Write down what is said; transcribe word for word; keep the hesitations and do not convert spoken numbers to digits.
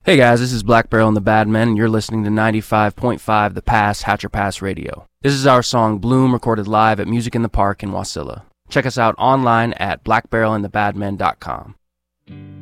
Hey guys, this is Black Barrel and the Bad Men, and you're listening to ninety-five point five The Pass, Hatcher Pass Radio. This is our song Bloom, recorded live at Music in the Park in Wasilla. Check us out online at black barrel and the bad men dot com.